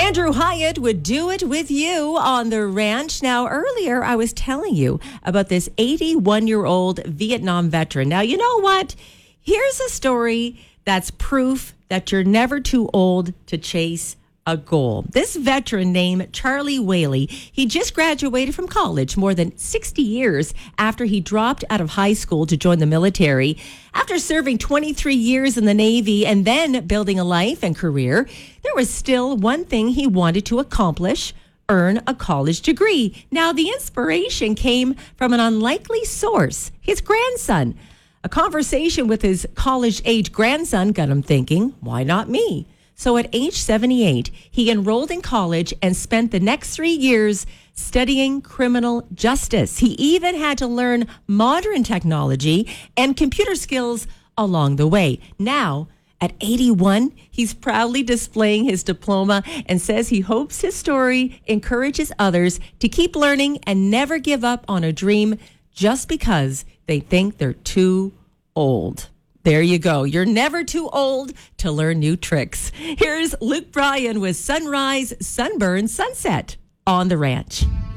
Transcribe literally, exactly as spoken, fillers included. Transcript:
Andrew Hyatt would do it with you on the ranch. Now, earlier I was telling you about this eighty-one-year-old Vietnam veteran. Now, you know what? Here's a story that's proof that you're never too old to chase a goal. This veteran named Charlie Whaley, he just graduated from college more than sixty years after he dropped out of high school to join the military. After serving twenty-three years in the Navy and then building a life and career, there was still one thing he wanted to accomplish: earn a college degree. Now, the inspiration came from an unlikely source, his grandson. A conversation with his college-age grandson got him thinking, why not me? So at age seventy-eight, he enrolled in college and spent the next three years studying criminal justice. He even had to learn modern technology and computer skills along the way. Now, at eighty-one, he's proudly displaying his diploma and says he hopes his story encourages others to keep learning and never give up on a dream just because they think they're too old. There you go. You're never too old to learn new tricks. Here's Luke Bryan with Sunrise, Sunburn, Sunset on the Ranch.